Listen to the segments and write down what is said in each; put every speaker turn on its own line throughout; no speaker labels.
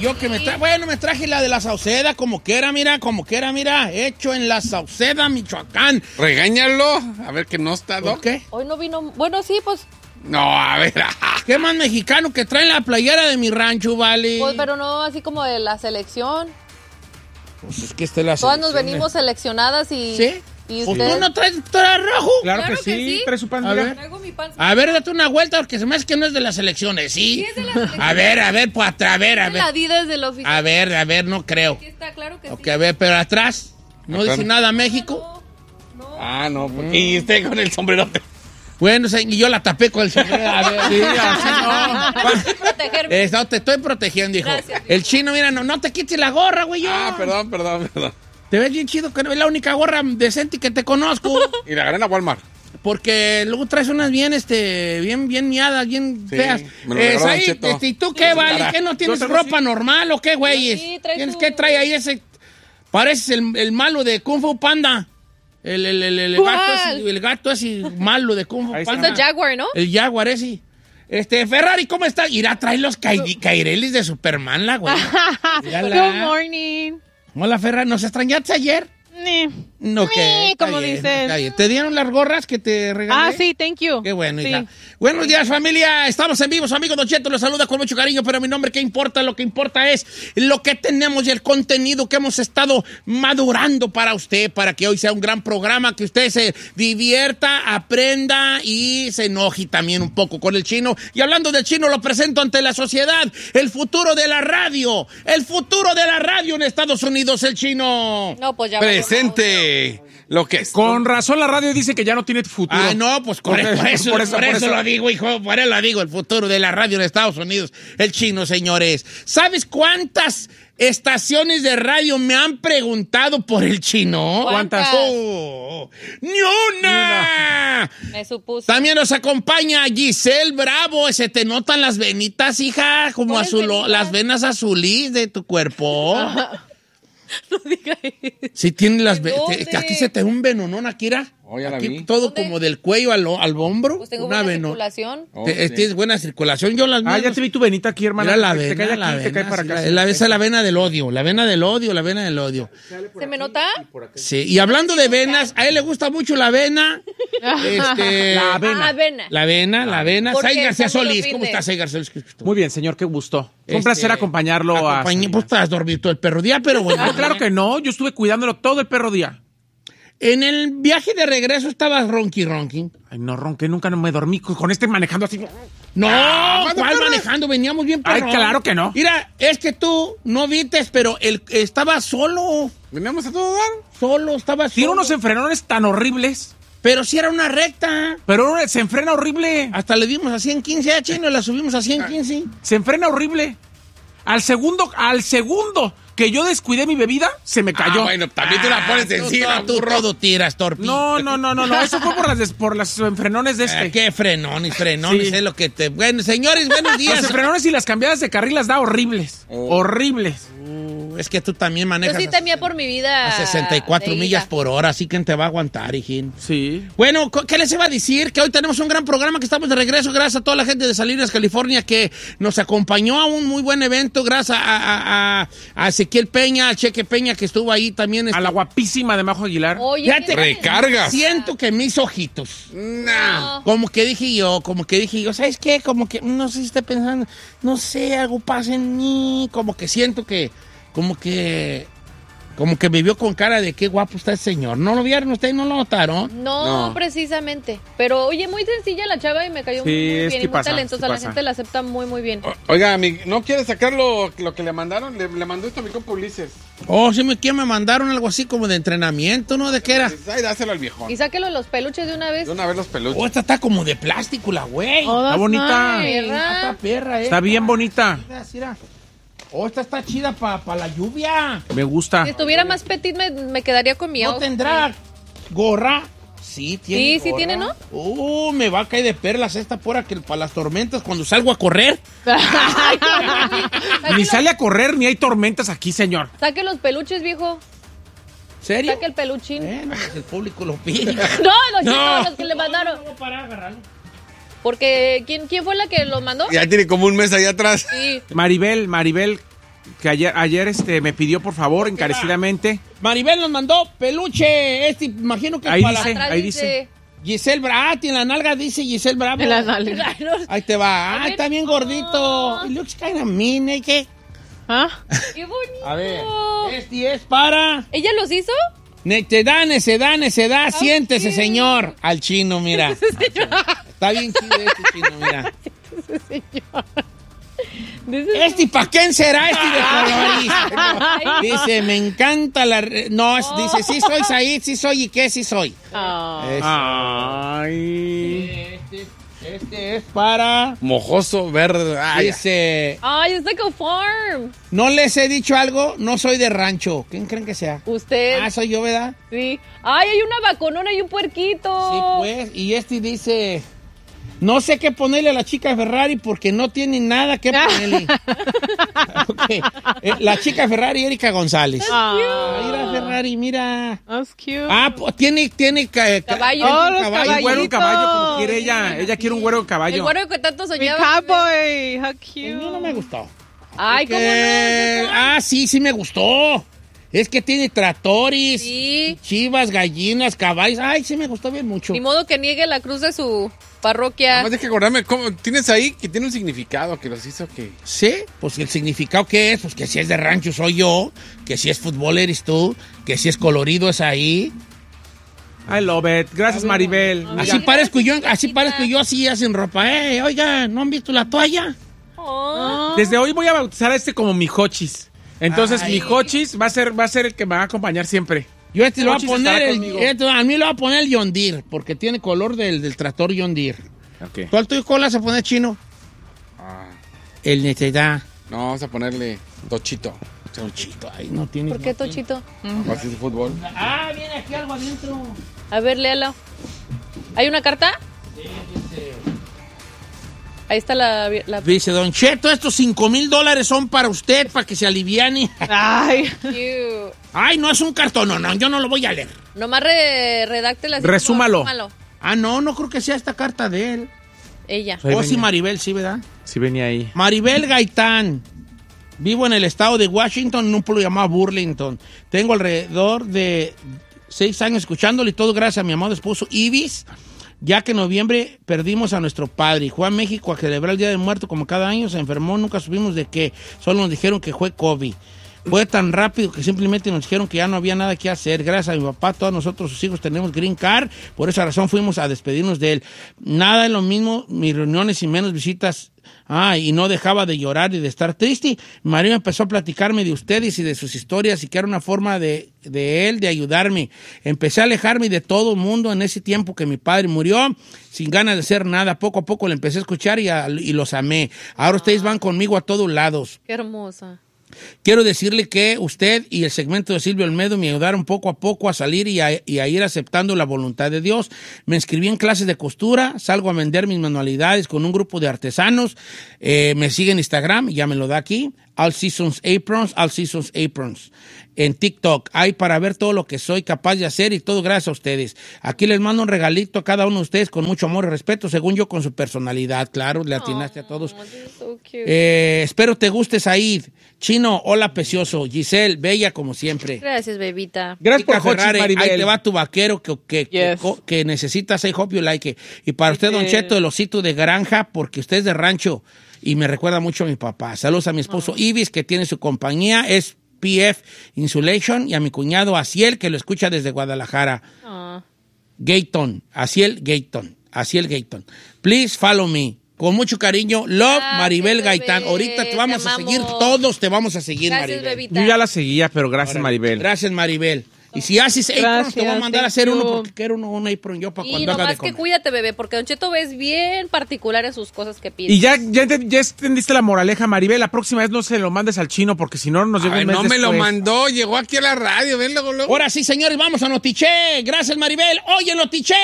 yo que me traje la de la Sauceda, como que era, mira, hecho en la Sauceda, Michoacán.
Regáñalo, a ver que no está,
¿Por qué?
Hoy no vino, bueno, sí, pues.
No, a ver.
¿Qué más mexicano que trae la playera de mi rancho, vale?
Pues, pero no así como de la selección.
Pues es que esta es la
Todas
selección.
nos venimos seleccionadas y...
¿Sí?
Y
¿Pues
usted...
tú no traes toda rojo?
Claro que sí, trae su pan.
A ver.
Traigo mi pan.
A ver, date una vuelta porque se me hace que no es de las elecciones, ¿sí?
Sí, es de las elecciones.
A ver, pues atrás, a ver.
La Adidas de la oficina.
A ver, no creo.
Aquí está, claro que
Ok,
sí.
a ver, pero atrás, ¿no
Atrás.
dice nada México?
No.
Ah, no, porque y usted con el sombrerote.
Bueno, y yo la tapé con el sombrero. A ver, sí, así
Protegerme.
no. Te estoy protegiendo, hijo.
Gracias.
El chino, mira, no te quites la gorra, güey.
Ah, perdón.
Te ves bien chido, que no es la única gorra decente que te conozco.
Y la agarré en Walmart.
Porque luego traes unas bien, bien miadas, bien
Sí,
feas.
me lo regaló Don
Ahí,
Cheto.
¿y tú qué, vale?
cara.
¿Qué no tienes
Yo tengo
ropa normal o qué, güey?
Sí, trae
¿Tienes
su-
qué trae ahí ese? Pareces el malo de Kung Fu Panda. El gato ese malo de Kung Fu
Ahí está.
Panda.
Es el Jaguar, ¿no?
El Jaguar ese. Ferrari, ¿cómo está? Irá, trae los caireles de Superman, la güey. Mírala.
Good morning.
Hola, Ferrari, ¿nos extrañaste ayer? No, ¿qué?
Como
Está bien,
dicen.
está bien. ¿Te dieron las gorras que te regalé?
Ah, sí, thank you.
Qué bueno,
Sí.
hija. Buenos días, familia. Estamos en vivo. Su amigo Don Cheto los saluda con mucho cariño, pero mi nombre, ¿qué importa? Lo que importa es lo que tenemos y el contenido que hemos estado madurando para usted, para que hoy sea un gran programa, que usted se divierta, aprenda y se enoje también un poco con el chino. Y hablando del chino, lo presento ante la sociedad. El futuro de la radio. El futuro de la radio en Estados Unidos, el chino.
No, pues ya.
Presente lo que es.
Con razón la radio dice que ya no tiene futuro.
Ah, no, pues por eso lo digo, hijo, por eso lo digo, el futuro de la radio en Estados Unidos, el chino, señores. ¿Sabes cuántas estaciones de radio me han preguntado por el chino?
¿Cuántas?
¡Oh! ¡Ni una!
Me supuse.
También nos acompaña Giselle Bravo. Se te notan las venitas, hija, como
¿Cuáles venitas?
las venas azulís de tu cuerpo.
No diga eso.
Sí, tiene las
¿De dónde?
aquí se te ve un venonón, Akira.
Oh, ya la
Aquí
vi.
todo
¿Dónde?
como del cuello al hombro.
Pues tengo
una
buena
veno-
circulación.
Oh,
Te-
sí.
Tienes buena circulación. Yo las
Ah, ya
manos-
te vi tu venita aquí, hermana.
Mira la
Te cae
vena,
aquí, te cae para acá.
sí, esa es la vena del odio, la vena del odio.
¿Se me nota?
Sí, y hablando de venas, a él le gusta mucho la vena.
La avena.
Avena.
La vena.
¿Por qué?
Say García
¿Cuándo lo
Solís,
pide?
¿cómo estás, Say García Solís?
Muy bien, señor, qué gusto. Fue un placer acompañarlo a...
Pues te has dormido todo el perro día, pero bueno.
Ah, claro que no, yo estuve cuidándolo todo el perro día.
En el viaje de regreso estabas ronqui.
Ay, no ronqué, nunca no me dormí con este manejando así.
No,
¿cuándo,
¿cuál
perro?
manejando? Veníamos bien
Ay,
perrón.
claro que no.
Mira, es que tú no vistes, pero él estaba solo.
Veníamos a todo dar.
Estaba
Tiene
solo.
unos enfrenones tan horribles,
Pero si era una recta.
pero se enfrena horrible.
Hasta le dimos a 115 a Chino y la subimos a 115.
Se enfrena horrible. Al segundo que yo descuidé mi bebida, se me cayó.
Ah, bueno, también te la pones encima,
Tú
burro.
todo tiras, torpi.
No, eso fue por las enfrenones de este.
Qué frenones,
Sí.
es lo que te... Bueno, señores, buenos
Las
días.
enfrenones y las cambiadas de carril las da horribles. Horribles.
Es que tú también
Yo
manejas
sí temía por mi vida.
a 64
de ida.
millas por hora, así que te va a aguantar, hijín.
Sí.
Bueno, ¿qué les iba a decir? Que hoy tenemos un gran programa, que estamos de regreso, gracias a toda la gente de Salinas, California, que nos acompañó a un muy buen evento, gracias a Ezequiel Peña, a Cheque Peña, que estuvo ahí también.
A la guapísima de Majo Aguilar.
Oye,
Fíjate,
¿qué-
Recargas.
Siento que mis ojitos.
No.
Como que dije yo, ¿sabes qué? Como que, no sé si estoy pensando, no sé, algo pasa en mí, como que siento que, como que me vio con cara de qué guapo está el señor. ¿No lo vieron ustedes? ¿No lo notaron?
No,
No.
precisamente. Pero, oye, muy sencilla la chava y me cayó
Sí,
muy
es
bien.
que
Y muy
pasa,
talentosa.
sí
La
pasa.
gente la acepta muy, muy bien.
Oiga, ¿no quiere sacar lo que le mandaron? Le mandó esto a mi compa Ulises.
Oh, sí, ¿quién me mandaron algo así como de entrenamiento, ¿no? ¿De qué era?
Pues, ay, dáselo al viejón.
Y sáquelo los peluches de una vez.
De una vez los peluches.
Oh, esta está como de plástico, la güey.
Oh,
Está
that's
bonita.
nice.
Está perra,
Está bien bonita.
Mira. Oh, esta está chida para la lluvia.
Me gusta.
Si estuviera más petit, me quedaría con mi
¿No
outfit.
tendrá gorra? Sí, tiene
Sí,
gorra.
tiene, ¿no?
Me va a caer de perlas esta para las tormentas cuando salgo a correr.
Ni sale a correr, ni hay tormentas aquí, señor.
Saque los peluches, viejo.
¿Serio?
Saque el peluchín.
Bueno, pues el público lo pide.
No, los que le mandaron.
No, para agarrarlo.
Porque, ¿quién fue la que los mandó?
Ya tiene como un mes allá atrás.
Sí.
Maribel que ayer me pidió por favor encarecidamente.
Maribel nos mandó peluche. Imagino que es
Ahí
para
dice.
Atrás
ahí dice.
Giselle Bravo. En la nalga dice Giselle Bravo.
En la nalga.
Ahí te va.
A
Ay,
ver.
está bien gordito. It looks kind of mean, ¿eh? ¿Qué?
¿Ah? ¡Qué bonito!
A ver. Es para...
¿Ella los hizo?
Necedad. Siéntese, señor. Al chino, mira. Está bien chido chino, mira. ¿Para quién será de colorista? Dice, me encanta la... No, dice, sí soy Said, sí soy, ¿y qué sí soy?
Ay.
Este es para...
Mojoso, verde. Ay,
Dice,
Ay, it's like a farm.
no les he dicho algo, no soy de rancho. ¿Quién creen que sea?
Usted.
Ah, soy yo, ¿verdad?
Sí. Ay, hay una vaconona y un puerquito.
Sí, pues. Y dice, no sé qué ponerle a la chica Ferrari porque no tiene nada que ponerle. Okay. La chica Ferrari, Erika González. Mira, Ferrari, mira.
That's cute.
Tiene
Caballo.
Oh, los
Un güero caballo como
caballitos.
quiere ella. Ella quiere un güero
El
caballo.
güero que tanto
Mi
soñaba.
cowboy. How
El
cute.
mío no me gustó.
Ay, ¿cómo no?
Sí me gustó. Es que tiene tractores,
Sí.
chivas, gallinas, caballos. Ay, sí me gustó bien mucho.
Ni modo que niegue la cruz de su parroquia.
Nada más de que acordarme, ¿cómo? Tienes ahí que tiene un significado que los hizo que...
Sí, pues el significado que es, pues que si es de rancho soy yo, que si es fútbol eres tú, que si es colorido es ahí.
I love it. Gracias, Maribel.
Así parezco yo, así hacen ropa. Oiga, ¿no han visto la toalla?
Oh.
Desde hoy voy a bautizar a este como Mijochis. Entonces,
Ay.
Mijochis va a ser el que me va a acompañar siempre.
Yo lo voy a
Ochis
poner,
estará conmigo.
a mí lo voy a poner el John Deere, porque tiene color del tractor John Deere.
Okay.
¿Cuál tu cola se pone chino?
Ah,
El Necedad.
no, vamos a ponerle Tochito.
Tochito, ay, no tiene.
¿Por qué, Tochito?
Así de fútbol.
Viene aquí algo adentro.
A ver, léalo. ¿Hay una carta? Ahí está la...
Dice, Don Cheto, estos $5,000 son para usted, para que se aliviane.
Ay.
Cute.
Ay, no es un cartón, no, yo no lo voy a leer.
Nomás redáctela. así
Resúmalo.
como-
Ah, no creo que sea esta carta de él.
Ella.
Ahí
Oh, sí,
venía.
Maribel, sí, ¿verdad?
Sí venía ahí.
Maribel Gaitán. Vivo en el estado de Washington, en un pueblo llamado Burlington. Tengo alrededor de 6 años escuchándolo y todo gracias a mi amado esposo Ibis, ya que en noviembre perdimos a nuestro padre. Fue a México a celebrar el Día del Muerto como cada año, se enfermó, nunca supimos de qué, solo nos dijeron que fue COVID. Fue tan rápido que simplemente nos dijeron que ya no había nada que hacer. Gracias a mi papá, todos nosotros, sus hijos, tenemos green card. Por esa razón fuimos a despedirnos de él. Nada es lo mismo, mis reuniones y menos visitas. Y no dejaba de llorar y de estar triste. Mi marido empezó a platicarme de ustedes y de sus historias y que era una forma de él de ayudarme. Empecé a alejarme de todo el mundo en ese tiempo que mi padre murió, sin ganas de hacer nada. Poco a poco le empecé a escuchar y los amé. Ahora ustedes van conmigo a todos lados.
Qué hermosa.
Quiero decirle que usted y el segmento de Silvio Olmedo me ayudaron poco a poco a salir y a ir aceptando la voluntad de Dios. Me inscribí en clases de costura, salgo a vender mis manualidades con un grupo de artesanos. Me sigue en Instagram, ya me lo da aquí, All Seasons Aprons. En TikTok, hay para ver todo lo que soy capaz de hacer y todo gracias a ustedes. Aquí les mando un regalito a cada uno de ustedes con mucho amor y respeto, según yo, con su personalidad. Claro, le atinaste a todos.
Oh, this is so cute.
Espero te guste, Said. Chino, hola, precioso. Giselle, bella como siempre.
Gracias, bebita.
Gracias por
Chica
Jochis,
Ferrari,
Maribel.
ahí te va tu vaquero
Yes.
que necesitas. I hope you like it. Y para usted, Don Cheto, el osito de granja, porque usted es de rancho y me recuerda mucho a mi papá. Saludos a mi esposo Ibis, que tiene su compañía, es PF Insulation, y a mi cuñado Asiel, que lo escucha desde Guadalajara.
Ah.
Asiel Gayton. Please follow me. Con mucho cariño, love,
Gracias,
Maribel
bebé.
Gaitán. Ahorita te vamos
Te
a seguir,
amamos.
todos te vamos a seguir,
Gracias,
Maribel.
bebita.
Yo ya la seguía, pero gracias,
Órale.
Maribel.
Gracias, Maribel. Y si haces aprons, te voy a
Gracias,
mandar a hacer
thank
uno
you.
porque quiero un apron yo para
Y
cuando haga de
nomás que
comer.
cuídate, bebé, porque Don Cheto es bien particular en sus cosas que pide.
Y ya entendiste la moraleja, Maribel. La próxima vez no se lo mandes al chino porque si no nos llega
Ay,
un mes
no me lo
después.
mandó, llegó aquí a la radio, ven luego, luego.
Ahora sí, señores, vamos a Notiche. Gracias, Maribel. Oye, Notiche.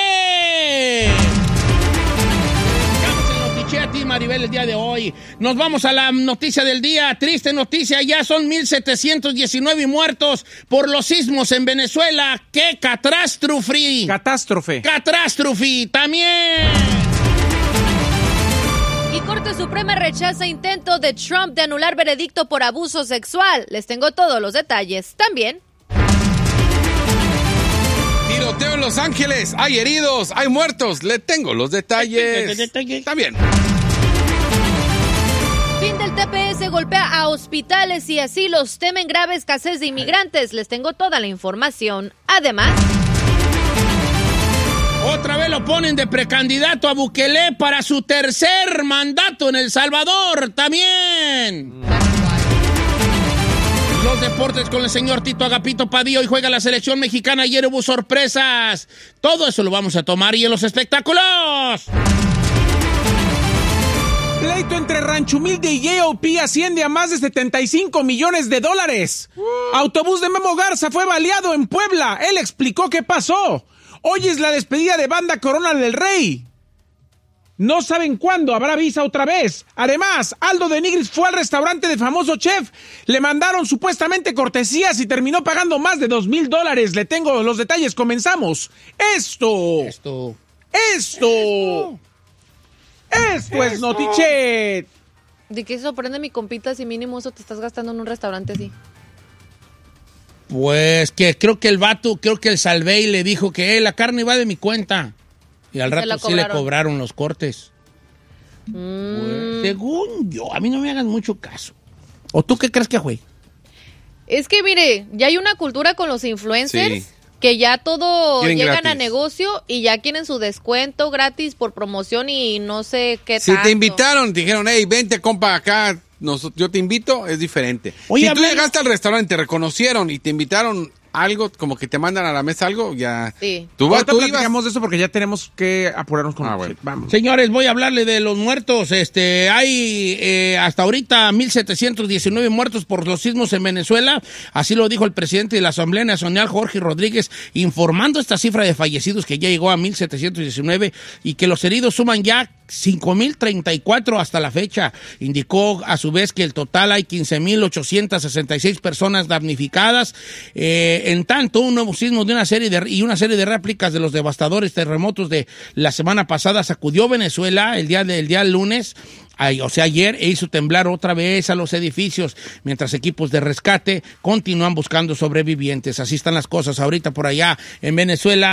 Llegamos a Notiche a ti, Maribel, el día de hoy. Nos vamos a la noticia del día. Triste noticia, ya son 1,719 muertos por los sismos en Venezuela. ¡Qué catástrofe!
Catástrofe.
¡Catástrofe! También.
Y Corte Suprema rechaza intento de Trump de anular veredicto por abuso sexual. Les tengo todos los detalles. También.
Tiroteo en Los Ángeles. Hay heridos, hay muertos. Le tengo los detalles. También.
Fin del TPS golpea a hospitales y asilos. Temen grave escasez de inmigrantes. Les tengo toda la información. Además.
Otra vez lo ponen de precandidato a Bukele para su tercer mandato en El Salvador. También. Los deportes con el señor Tito Agapito Padilla. Hoy juega la selección mexicana. Ayer hubo sorpresas. Todo eso lo vamos a tomar. Y en los espectáculos.
Pleito entre Rancho Humilde y J.O.P. asciende a más de $75 millones. Autobús de Memo Garza fue baleado en Puebla. Él explicó qué pasó. Hoy es la despedida de Banda Corona del Rey. No saben cuándo habrá visa otra vez. Además, Aldo de Nigris fue al restaurante de famoso chef. Le mandaron supuestamente cortesías y terminó pagando más de $2,000. Le tengo los detalles. Comenzamos. Esto es Notichet.
¿De qué se sorprende mi compita si mínimo eso te estás gastando en un restaurante así?
Pues que creo que el Salvey le dijo que la carne va de mi cuenta. Y al rato sí le cobraron los cortes. Pues, según yo, a mí no me hagan mucho caso. ¿O tú qué crees que fue?
Es que mire, ya hay una cultura con los influencers.
Sí.
Que ya todo
Quieren
llegan
gratis.
a negocio y ya quieren su descuento gratis por promoción y no sé qué
Si
tanto.
te invitaron, te dijeron, hey, vente, compa, acá, yo te invito, es diferente.
Oye,
si tú
hablar-
llegaste al restaurante, te reconocieron y te invitaron algo, como que te mandan a la mesa algo, ya...
Sí.
Ahorita
Tú ibas...
platicamos de eso porque ya tenemos que apurarnos con
Bueno.
Vamos.
Señores, voy a hablarle de los muertos. Hay hasta ahorita 1,719 muertos por los sismos en Venezuela. Así lo dijo el presidente de la Asamblea Nacional, Jorge Rodríguez, informando esta cifra de fallecidos que ya llegó a 1,719 y que los heridos suman ya 5,034 hasta la fecha. Indicó a su vez que el total hay 15,866 personas damnificadas. En tanto, un nuevo sismo de una serie de réplicas de los devastadores terremotos de la semana pasada sacudió Venezuela el día lunes. O sea, ayer, e hizo temblar otra vez a los edificios, mientras equipos de rescate continúan buscando sobrevivientes. Así están las cosas ahorita por allá en Venezuela,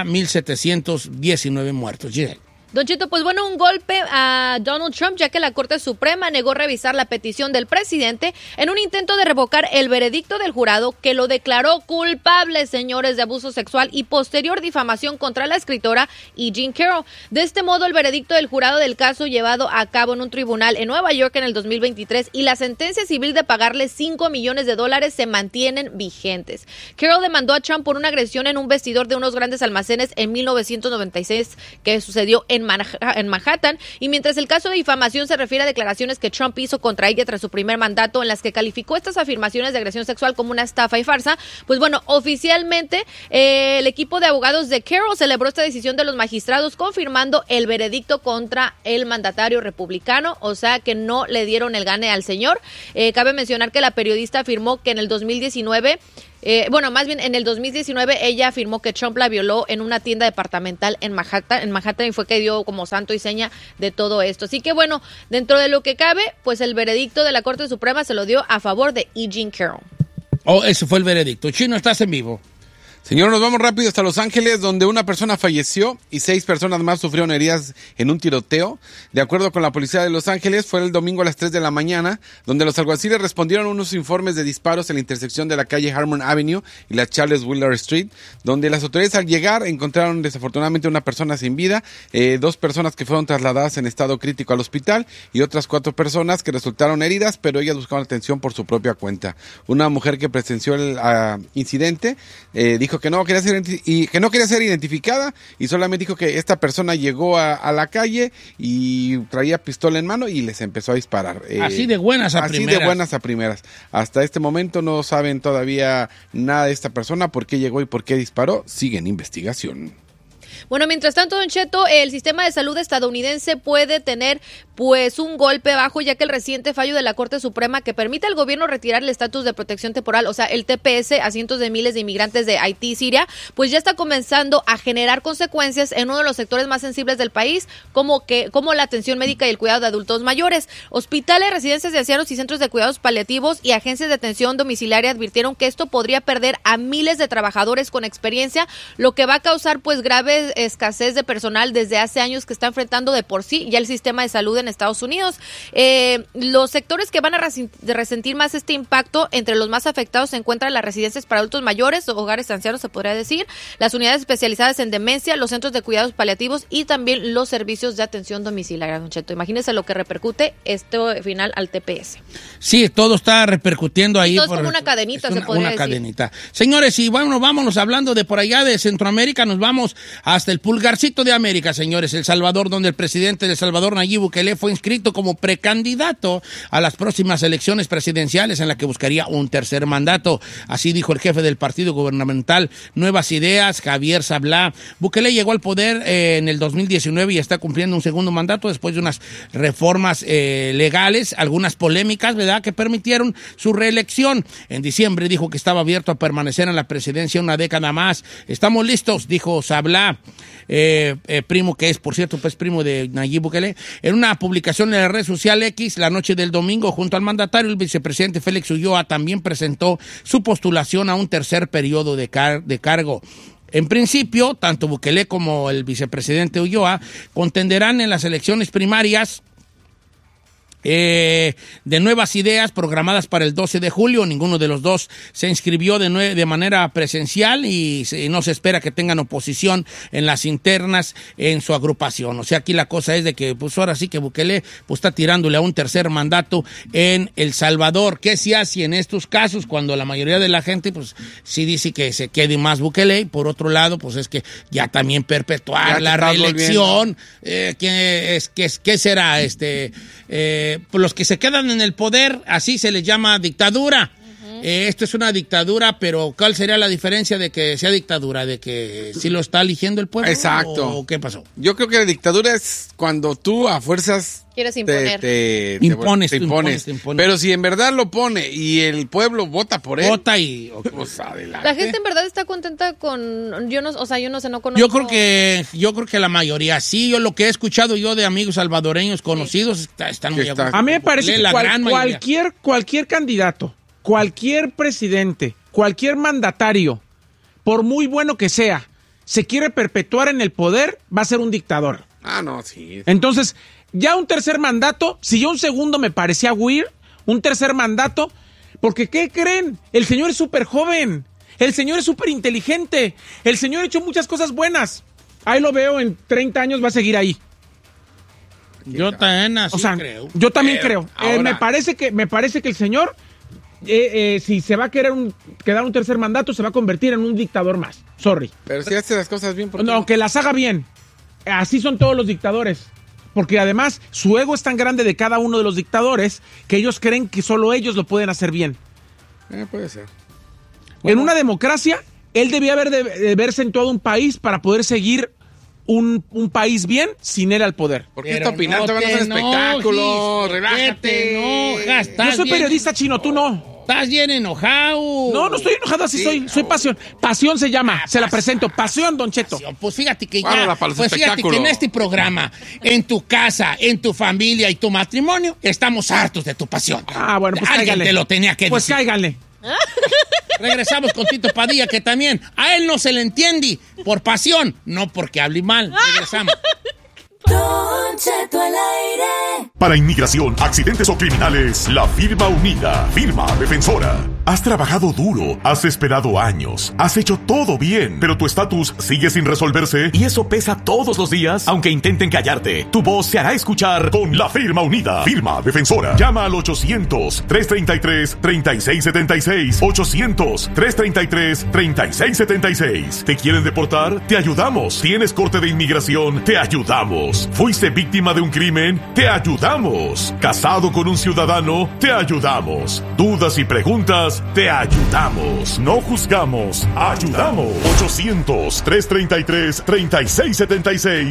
1,719 muertos. Giselle.
Don Cheto, pues bueno, un golpe a Donald Trump, ya que la Corte Suprema negó revisar la petición del presidente en un intento de revocar el veredicto del jurado que lo declaró culpable, señores, de abuso sexual y posterior difamación contra la escritora E. Jean Carroll. De este modo, el veredicto del jurado del caso llevado a cabo en un tribunal en Nueva York en el 2023 y la sentencia civil de pagarle $5 millones se mantienen vigentes. Carroll demandó a Trump por una agresión en un vestidor de unos grandes almacenes en 1996 que sucedió en Manhattan, y mientras el caso de difamación se refiere a declaraciones que Trump hizo contra ella tras su primer mandato en las que calificó estas afirmaciones de agresión sexual como una estafa y farsa, pues bueno, oficialmente el equipo de abogados de Carroll celebró esta decisión de los magistrados confirmando el veredicto contra el mandatario republicano, o sea que no le dieron el gane al señor. Cabe mencionar que la periodista afirmó que en el 2019 en el 2019 ella afirmó que Trump la violó en una tienda departamental en Manhattan y fue que dio como santo y seña de todo esto. Así que bueno, dentro de lo que cabe, pues el veredicto de la Corte Suprema se lo dio a favor de E. Jean Carroll.
Ese fue el veredicto. Chino, estás en vivo.
Señor, nos vamos rápido hasta Los Ángeles, donde una persona falleció y 6 personas más sufrieron heridas en un tiroteo. De acuerdo con la policía de Los Ángeles, fue el domingo a las 3 de la mañana, donde los alguaciles respondieron a unos informes de disparos en la intersección de la calle Harmon Avenue y la Charles Wheeler Street, donde las autoridades al llegar encontraron desafortunadamente una persona sin vida, 2 personas que fueron trasladadas en estado crítico al hospital y otras 4 personas que resultaron heridas, pero ellas buscaban atención por su propia cuenta. Una mujer que presenció el incidente dijo que no quería ser identificada y solamente dijo que esta persona llegó a la calle y traía pistola en mano y les empezó a disparar.
Así de buenas a primeras.
Así de buenas a primeras. Hasta este momento no saben todavía nada de esta persona, por qué llegó y por qué disparó. Sigue en investigación.
Bueno, mientras tanto, Don Cheto, el sistema de salud estadounidense puede tener pues un golpe bajo, ya que el reciente fallo de la Corte Suprema que permite al gobierno retirar el estatus de protección temporal, o sea, el TPS, a cientos de miles de inmigrantes de Haití y Siria, pues ya está comenzando a generar consecuencias en uno de los sectores más sensibles del país, como la atención médica y el cuidado de adultos mayores. Hospitales, residencias de ancianos y centros de cuidados paliativos y agencias de atención domiciliaria advirtieron que esto podría perder a miles de trabajadores con experiencia, lo que va a causar pues grave escasez de personal desde hace años que está enfrentando de por sí ya el sistema de salud en Estados Unidos. Los sectores que van a resentir más este impacto, entre los más afectados se encuentran las residencias para adultos mayores, hogares de ancianos se podría decir, las unidades especializadas en demencia, los centros de cuidados paliativos y también los servicios de atención domiciliaria, Don Cheto. Imagínese lo que repercute esto final al TPS.
Sí, todo está repercutiendo ahí.
Todo es como una cadenita, se podría decir.
Cadenita. Señores, y bueno, vámonos hablando de por allá de Centroamérica, nos vamos hasta el pulgarcito de América, señores, El Salvador, donde el presidente de El Salvador, Nayib Bukele, fue inscrito como precandidato a las próximas elecciones presidenciales en la que buscaría un tercer mandato. Así dijo el jefe del partido gubernamental Nuevas Ideas, Javier Sablá. Bukele llegó al poder en el 2019 y está cumpliendo un segundo mandato después de unas reformas legales, algunas polémicas, ¿verdad?, que permitieron su reelección. En diciembre dijo que estaba abierto a permanecer en la presidencia una década más. Estamos listos, dijo Sablá, primo que es, por cierto, pues primo de Nayib Bukele. En una publicación en la red social X, la noche del domingo, junto al mandatario, el vicepresidente Félix Ulloa también presentó su postulación a un tercer periodo de cargo. En principio, tanto Bukele como el vicepresidente Ulloa contenderán en las elecciones primarias de Nuevas Ideas programadas para el 12 de julio. Ninguno de los dos se inscribió de manera presencial y no se espera que tengan oposición en las internas en su agrupación. O sea, aquí la cosa es de que pues ahora sí que Bukele pues está tirándole a un tercer mandato en El Salvador. ¿Qué se hace en estos casos cuando la mayoría de la gente pues sí dice que se quede más Bukele? Y por otro lado, pues es que ya también perpetuar la reelección. ¿Qué será? Por los que se quedan en el poder, así se les llama dictadura. Esto es una dictadura, pero ¿cuál sería la diferencia de que sea dictadura? ¿De que sí lo está eligiendo el pueblo?
Exacto.
¿O qué pasó?
Yo creo que la dictadura es cuando tú a fuerzas
quieres imponer.
Te
impones.
Pero si en verdad lo pone y el pueblo vota por él.
Vota y...
Pues adelante.
La gente en verdad está contenta con... Yo no sé, no conozco...
Yo creo que la mayoría sí. Yo lo que he escuchado yo de amigos salvadoreños conocidos están muy...
A mí me parece que cualquier candidato, cualquier presidente, cualquier mandatario, por muy bueno que sea, se quiere perpetuar en el poder, va a ser un dictador.
Ah, no, sí.
Entonces, ya un tercer mandato, si ya un segundo me parecía weird, un tercer mandato, porque ¿qué creen? El señor es súper joven, el señor es súper inteligente, el señor ha hecho muchas cosas buenas. Ahí lo veo, en 30 años va a seguir ahí.
Yo también así creo.
Yo también creo.
Ahora...
me parece que el señor, si se va a quedar un tercer mandato, se va a convertir en un dictador más. Sorry.
Pero si hace las cosas bien, ¿por qué?
No, que las haga bien. Así son todos los dictadores. Porque además, su ego es tan grande de cada uno de los dictadores que ellos creen que solo ellos lo pueden hacer bien.
Puede ser.
En una democracia, él debía haber de verse en todo un país para poder seguir un país bien sin él al poder.
¿Por qué está opinando? Van a hacer espectáculos. Relájate.
Yo
soy periodista, Chino, tú no.
Estás bien enojado.
No estoy enojado, así soy pasión. Pasión se llama, se la presento. Pasión, Don Cheto.
Pues fíjate que en este programa, en tu casa, en tu familia y tu matrimonio, estamos hartos de tu pasión.
Ah, bueno, pues
alguien
cáiganle.
te lo tenía que decir.
Pues cáiganle.
Regresamos con Tito Padilla, que también a él no se le entiende por pasión, no porque hable mal. Regresamos.
Don Cheto al aire.
Para inmigración, accidentes o criminales, la firma unida, firma defensora. Has trabajado duro, has esperado años, has hecho todo bien, pero tu estatus sigue sin resolverse y eso pesa todos los días, aunque intenten callarte. Tu voz se hará escuchar con la firma unida, firma defensora. Llama al 800-333-3676. 800-333-3676. ¿Te quieren deportar? Te ayudamos. ¿Tienes corte de inmigración? Te ayudamos. ¿Fuiste víctima de un crimen? te ayudamos. Casado con un ciudadano, te ayudamos. Dudas y preguntas, te ayudamos. No juzgamos, ayudamos. 800-333-3676.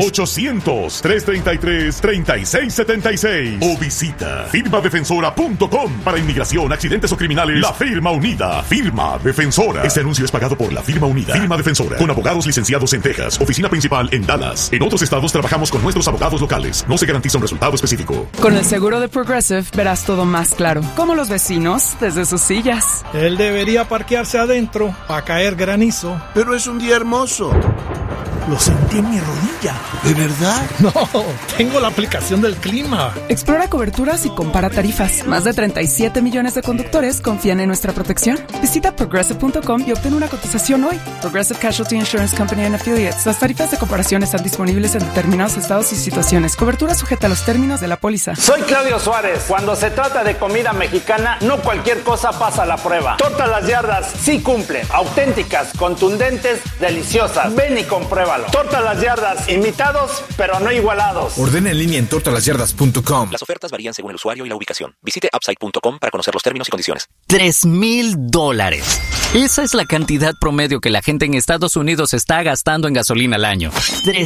800-333-3676. O visita firmadefensora.com. Para inmigración, accidentes o criminales, la firma unida. Firma Defensora. Este anuncio es pagado por la firma unida. Firma Defensora. Con abogados licenciados en Texas. Oficina principal en Dallas. En otros estados trabajamos con nuestros abogados locales. No se garantiza un resultado específico.
Con el seguro de Progressive verás todo más claro. Como los vecinos desde sus sillas.
Él debería parquearse adentro para caer granizo.
Pero es un día hermoso.
Lo sentí en mi rodilla.
¿De verdad?
No, tengo la aplicación del clima.
Explora coberturas y compara tarifas. Más de 37 millones de conductores confían en nuestra protección. Visita Progressive.com y obtén una cotización hoy. Progressive Casualty Insurance Company and Affiliates. Las tarifas de comparación están disponibles en determinados estados y situaciones. Cobertura sujeta a los términos de la póliza.
Soy Claudio Suárez. Cuando se trata de comida mexicana, no cualquier cosa pasa la prueba. Tortas Las Yardas sí cumplen. Auténticas, contundentes, deliciosas. Ven y compruébalo. Tortas Las Yardas, imitados, pero no igualados.
Ordena en línea en tortaslasyardas.com.
Las ofertas varían según el usuario y la ubicación. Visite upside.com para conocer los términos y condiciones.
$3,000. Esa es la cantidad promedio que la gente en Estados Unidos está gastando en gasolina al año.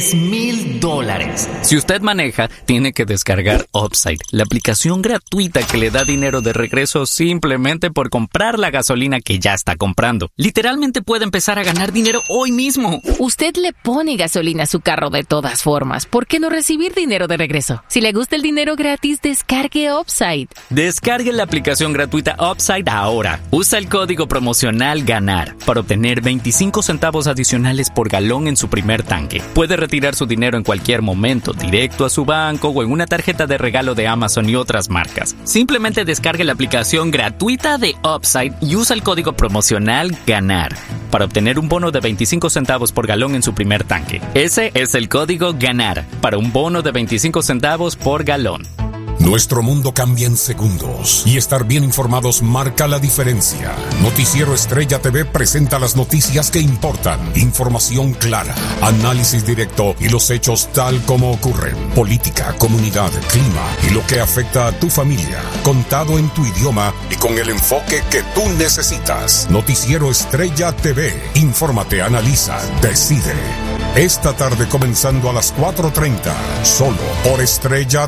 $3,000. Si usted maneja, tiene que descargar Upside, la aplicación gratuita que le da dinero de regreso simplemente por comprar la gasolina que ya está comprando. Literalmente puede empezar a ganar dinero hoy mismo.
Usted le pone gasolina a su carro de todas formas. ¿Por qué no recibir dinero de regreso? Si le gusta el dinero gratis, descargue Upside.
Descargue la aplicación gratuita Upside ahora. Usa el código promocional GANAR para obtener 25 centavos adicionales por galón en su primer tanque. Puede retirar su dinero en cualquier momento, directo a su banco o en una tarjeta de regalo de Amazon y otras marcas. Simplemente descargue la aplicación gratuita de Upside y usa el código promocional GANAR para obtener un bono de 25 centavos por galón en su primer tanque. Ese es el código GANAR para un bono de 25 centavos por galón.
Nuestro mundo cambia en segundos y estar bien informados marca la diferencia. Noticiero Estrella TV presenta las noticias que importan. Información clara, análisis directo y los hechos tal como ocurren. Política, comunidad, clima y lo que afecta a tu familia. Contado en tu idioma y con el enfoque que tú necesitas. Noticiero Estrella TV. Infórmate, analiza, decide. Esta tarde comenzando a las 4:30, solo por Estrella